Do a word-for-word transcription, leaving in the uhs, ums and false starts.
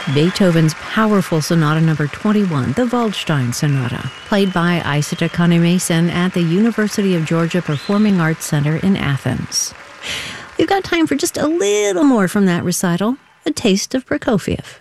Beethoven's powerful Sonata Number twenty-one, the Waldstein Sonata, played by Isata Kane-Mason at the University of Georgia Performing Arts Center in Athens. We've got time for just a little more from that recital, a taste of Prokofiev.